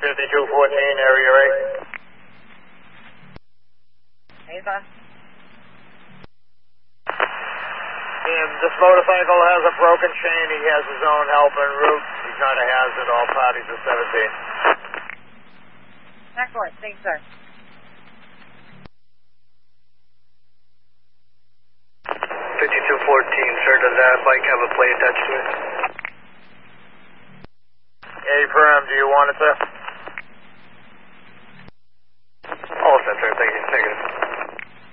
5214, area 8. Ava? And this motorcycle has a broken chain. He has his own help en route. He's not a hazard. All parties are 17. Excellent. Thanks, sir. 5214, sir, does that bike have a plate attached to it? Affirm, do you want it, sir? All set, sir. Thank you. Negative.